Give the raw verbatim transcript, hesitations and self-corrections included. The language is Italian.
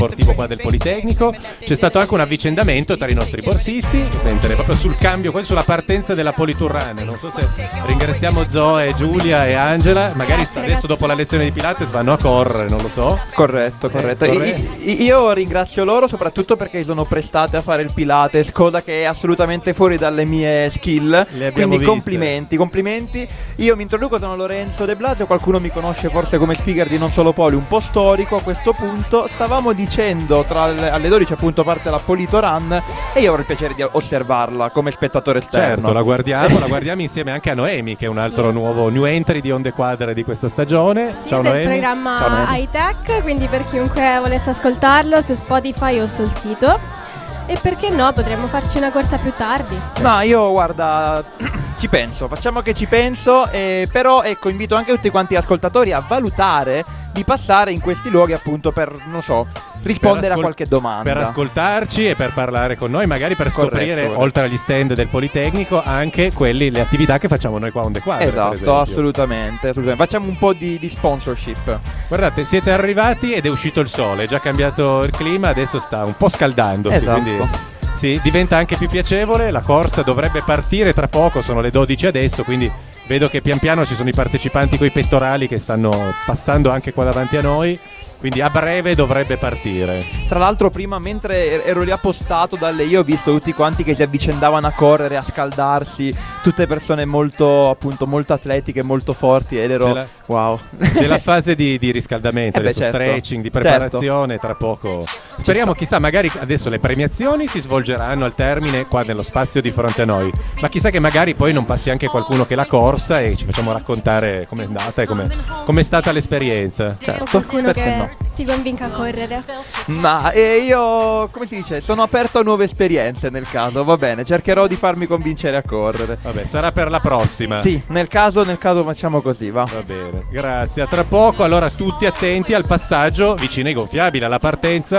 sportivo qua del Politecnico. C'è stato anche un avvicendamento tra i nostri borsisti, mentre proprio sul cambio, sulla partenza della Politurran. Non so se ringraziamo Zoe, Giulia e Angela, magari adesso dopo la lezione di Pilates vanno a correre, non lo so. Corretto, corretto. Eh, I- io ringrazio loro soprattutto perché sono prestate a fare il Pilates, cosa che è assolutamente fuori dalle mie skill. Quindi viste. complimenti, complimenti. Io mi introduco, sono Lorenzo De Blasio, qualcuno mi conosce forse come speaker di Non Solo Poli, un po' storico a questo punto. Stavamo dicendo tra le, alle dodici appunto parte la Politurun e io avrò il piacere di osservarla come spettatore esterno. Certo, la guardiamo, la guardiamo insieme anche a Noemi, che è un altro Sì. nuovo new entry di Onde Quadre di questa stagione. Sì, Ciao del Noemi. programma Ciao, Noemi. High Tech, quindi per chiunque volesse ascoltarlo su Spotify o sul sito. E perché no, potremmo farci una corsa più tardi. No, io guarda, ci penso, facciamo che ci penso, eh, però ecco, invito anche tutti quanti gli ascoltatori a valutare di passare in questi luoghi appunto per, non so, rispondere Per ascol- a qualche domanda. Per ascoltarci e per parlare con noi, magari per Corretto, scoprire, corretto. oltre agli stand del Politecnico, anche quelli, le attività che facciamo noi qua a Onde Quadre. per Esatto, esempio. assolutamente, assolutamente. Facciamo un po' di, di sponsorship. Guardate, siete arrivati ed è uscito il sole, è già cambiato il clima, adesso sta un po' scaldandosi, Esatto. quindi sì, diventa anche più piacevole. La corsa dovrebbe partire tra poco, sono le dodici adesso, quindi vedo che pian piano ci sono i partecipanti coi pettorali che stanno passando anche qua davanti a noi, quindi a breve dovrebbe partire. Tra l'altro prima mentre ero lì appostato dalle io ho visto tutti quanti che si avvicendavano a correre, a scaldarsi, tutte persone molto appunto molto atletiche, molto forti ed ero C'è la- wow. C'è la fase di, di riscaldamento, Eh beh, adesso certo. stretching, di preparazione, tra poco. Speriamo, chissà, magari adesso le premiazioni si svolgeranno al termine qua nello spazio di fronte a noi, ma chissà che magari poi non passi anche qualcuno che l'ha corsa e ci facciamo raccontare com'è andata e com'è, com'è stata l'esperienza. O Certo, qualcuno perché che no? ti convinca a correre. Ma eh, io, come si dice, sono aperto a nuove esperienze nel caso, va bene, cercherò di farmi convincere a correre. Vabbè, sarà per la prossima. Sì, nel caso, nel caso facciamo così, va. Va bene, grazie. A tra poco, allora tutti attenti al passaggio vicino ai gonfiabili, alla partenza.